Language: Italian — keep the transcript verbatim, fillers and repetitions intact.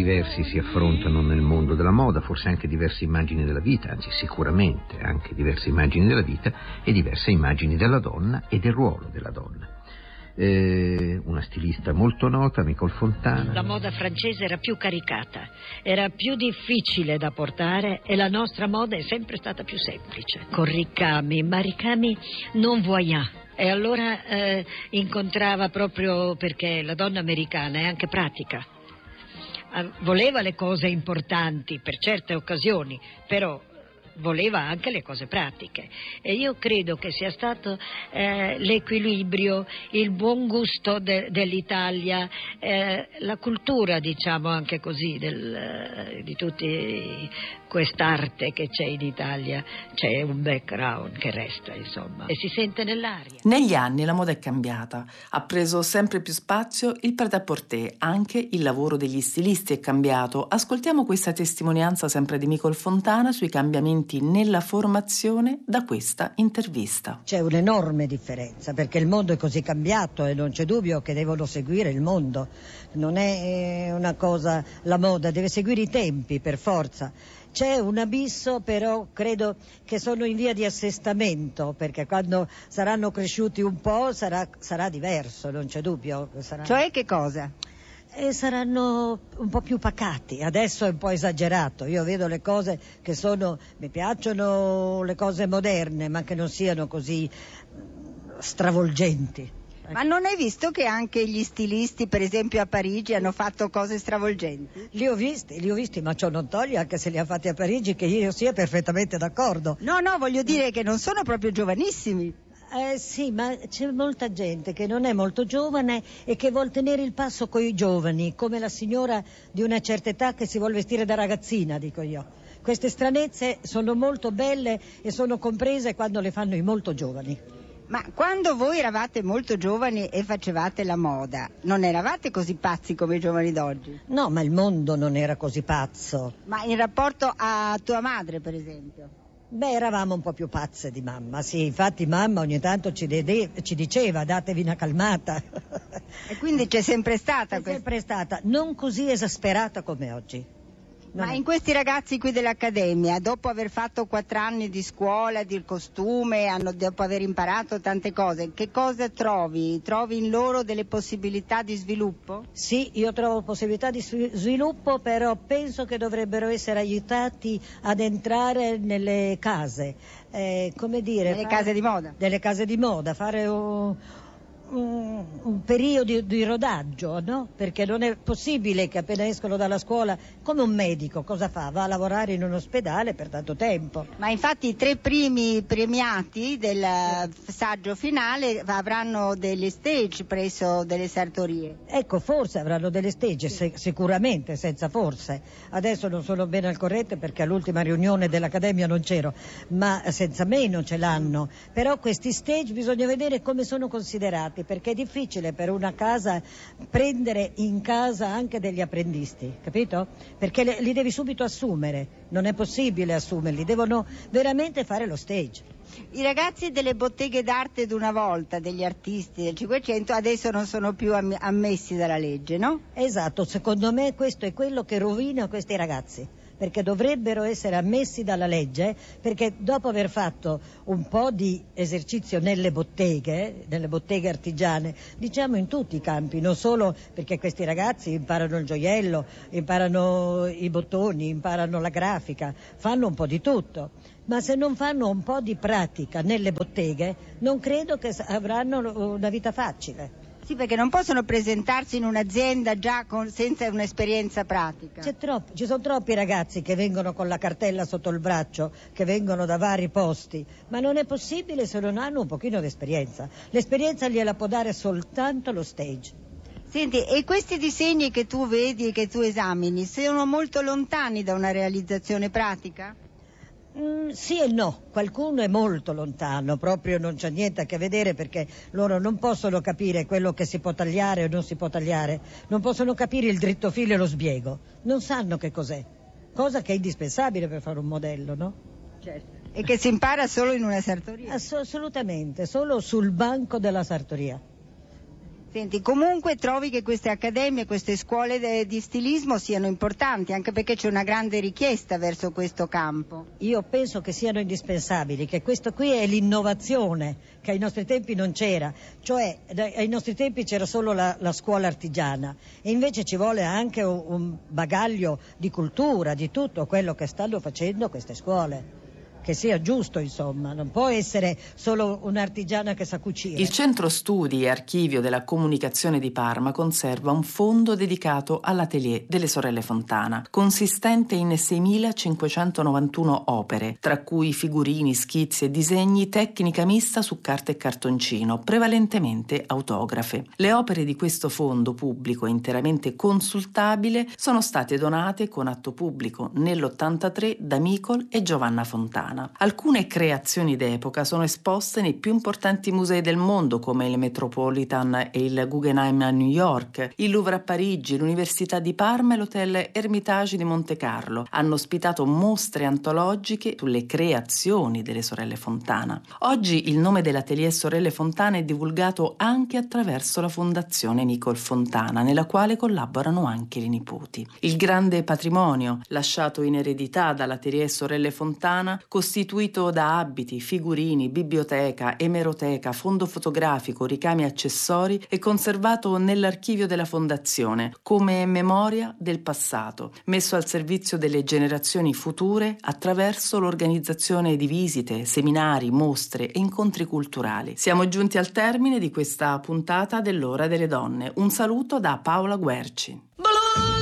diversi si affrontano nel mondo della moda, forse anche diverse immagini della vita, anzi sicuramente anche diverse immagini della vita e diverse immagini della donna e del ruolo della donna. Eh, una stilista molto nota, Nicole Fontana. La moda francese era più caricata, era più difficile da portare e la nostra moda è sempre stata più semplice, con ricami, ma ricami non voyant. E allora eh, incontrava proprio, perché la donna americana è anche pratica, voleva le cose importanti per certe occasioni, però voleva anche le cose pratiche, e io credo che sia stato eh, l'equilibrio, il buon gusto de- dell'Italia, eh, la cultura, diciamo anche così, del, di tutti quest'arte che c'è in Italia. C'è un background che resta, insomma, e si sente nell'aria. Negli anni la moda è cambiata, ha preso sempre più spazio il prêt-à-porter, anche il lavoro degli stilisti è cambiato. Ascoltiamo questa testimonianza sempre di Nicole Fontana sui cambiamenti nella formazione da questa intervista. C'è un'enorme differenza, perché il mondo è così cambiato e non c'è dubbio che devono seguire il mondo. Non è una cosa, la moda deve seguire i tempi per forza. C'è un abisso, però credo che sono in via di assestamento, perché quando saranno cresciuti un po' sarà, sarà diverso, non c'è dubbio. Sarà... Cioè che cosa? E saranno un po' più pacati. Adesso è un po' esagerato, io vedo le cose che sono, mi piacciono le cose moderne, ma che non siano così stravolgenti. Ma non hai visto che anche gli stilisti, per esempio a Parigi, hanno fatto cose stravolgenti? Li ho visti, li ho visti, ma ciò non toglie, anche se li ha fatti a Parigi, che io sia perfettamente d'accordo. No, no, voglio dire che non sono proprio giovanissimi. Eh sì, ma c'è molta gente che non è molto giovane e che vuol tenere il passo con i giovani, come la signora di una certa età che si vuol vestire da ragazzina, dico io. Queste stranezze sono molto belle e sono comprese quando le fanno i molto giovani. Ma quando voi eravate molto giovani e facevate la moda, non eravate così pazzi come i giovani d'oggi? No, ma il mondo non era così pazzo. Ma in rapporto a tua madre, per esempio? Beh, eravamo un po' più pazze di mamma, sì, infatti mamma ogni tanto ci, de- ci diceva datevi una calmata. E quindi c'è sempre stata C'è questa... sempre stata, non così esasperata come oggi. Non Ma è... in questi ragazzi qui dell'Accademia, dopo aver fatto quattro anni di scuola, di costume, hanno, dopo aver imparato tante cose, che cosa trovi? Trovi in loro delle possibilità di sviluppo? Sì, io trovo possibilità di sviluppo, però penso che dovrebbero essere aiutati ad entrare nelle case, eh, come dire... Nelle fare... case di moda? Nelle case di moda, fare un... Un, un periodo di rodaggio, no? Perché non è possibile che appena escono dalla scuola, come un medico, cosa fa? Va a lavorare in un ospedale per tanto tempo. Ma infatti i tre primi premiati del saggio finale avranno delle stage presso delle sartorie. Ecco, forse avranno delle stage, sì. Sicuramente, senza forse. Adesso non sono bene al corrente perché all'ultima riunione dell'Accademia non c'ero, ma senza meno ce l'hanno. Però questi stage bisogna vedere come sono considerati, perché è difficile per una casa prendere in casa anche degli apprendisti, capito? Perché le, li devi subito assumere, non è possibile assumerli, devono veramente fare lo stage. I ragazzi delle botteghe d'arte d'una volta, degli artisti del Cinquecento, adesso non sono più am- ammessi dalla legge, no? Esatto, secondo me questo è quello che rovina questi ragazzi, perché dovrebbero essere ammessi dalla legge, perché dopo aver fatto un po' di esercizio nelle botteghe, nelle botteghe artigiane, diciamo in tutti i campi, non solo perché questi ragazzi imparano il gioiello, imparano i bottoni, imparano la grafica, fanno un po' di tutto, ma se non fanno un po' di pratica nelle botteghe, non credo che avranno una vita facile. Sì, perché non possono presentarsi in un'azienda già con, senza un'esperienza pratica. C'è troppo, ci sono troppi ragazzi che vengono con la cartella sotto il braccio, che vengono da vari posti, ma non è possibile se non hanno un pochino di esperienza. L'esperienza gliela può dare soltanto lo stage. Senti, e questi disegni che tu vedi e che tu esamini sono molto lontani da una realizzazione pratica? Mm, sì e no, qualcuno è molto lontano, proprio non c'è niente a che vedere perché loro non possono capire quello che si può tagliare o non si può tagliare, non possono capire il dritto filo e lo sbiego, non sanno che cos'è, cosa che è indispensabile per fare un modello, no? Certo. E che si impara solo in una sartoria? Ass- assolutamente, solo sul banco della sartoria. Senti, comunque trovi che queste accademie, queste scuole di stilismo siano importanti, anche perché c'è una grande richiesta verso questo campo. Io penso che siano indispensabili, che questo qui è l'innovazione che ai nostri tempi non c'era, cioè ai nostri tempi c'era solo la, la scuola artigiana e invece ci vuole anche un, un bagaglio di cultura, di tutto quello che stanno facendo queste scuole. Che sia giusto, insomma, non può essere solo un'artigiana che sa cucire. Il Centro Studi e Archivio della Comunicazione di Parma conserva un fondo dedicato all'atelier delle sorelle Fontana, consistente in seimilacinquecentonovantuno opere, tra cui figurini, schizzi e disegni, tecnica mista su carta e cartoncino, prevalentemente autografe. Le opere di questo fondo pubblico interamente consultabile sono state donate con atto pubblico nell'ottantatré da Micol e Giovanna Fontana. Alcune creazioni d'epoca sono esposte nei più importanti musei del mondo come il Metropolitan e il Guggenheim a New York, il Louvre a Parigi, l'Università di Parma e l'Hotel Hermitage di Monte Carlo. Hanno ospitato mostre antologiche sulle creazioni delle sorelle Fontana. Oggi il nome dell'Atelier Sorelle Fontana è divulgato anche attraverso la Fondazione Micol Fontana, nella quale collaborano anche le nipoti. Il grande patrimonio lasciato in eredità dall'Atelier Sorelle Fontana, costituito da abiti, figurini, biblioteca, emeroteca, fondo fotografico, ricami accessori, è conservato nell'archivio della Fondazione come memoria del passato, messo al servizio delle generazioni future attraverso l'organizzazione di visite, seminari, mostre e incontri culturali. Siamo giunti al termine di questa puntata dell'Ora delle Donne. Un saluto da Paola Guerci.